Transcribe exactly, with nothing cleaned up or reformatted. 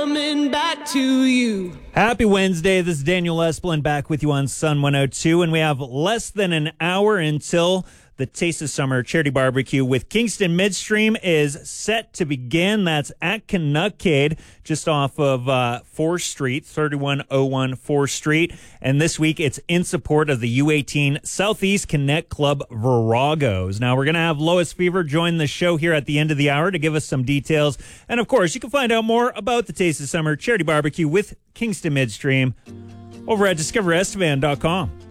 Coming back to you. Happy Wednesday. This is Daniel Esplin back with you on Sun one oh two, and we have less than an hour until the Taste of Summer Charity Barbecue with Kingston Midstream is set to begin. That's at Canuckade, just off of uh, fourth Street, thirty-one oh one fourth Street. And this week, it's in support of the U eighteen Southeast Connect Club Viragos. Now, we're going to have Lois Fever join the show here at the end of the hour to give us some details. And, of course, you can find out more about the Taste of Summer Charity Barbecue with Kingston Midstream over at discover estevan dot com.